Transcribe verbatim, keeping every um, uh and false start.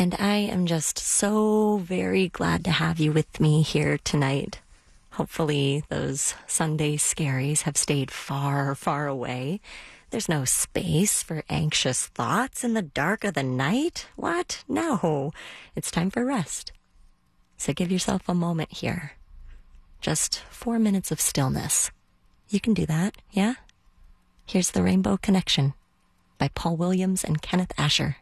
And I am just so very glad to have you with me here tonight. Hopefully those Sunday scaries have stayed far, far away. There's no space for anxious thoughts in the dark of the night. What? No. It's time for rest. So give yourself a moment here. Just four minutes of stillness. You can do that, yeah? Here's The Rainbow Connection by Paul Williams and Kenneth Asher.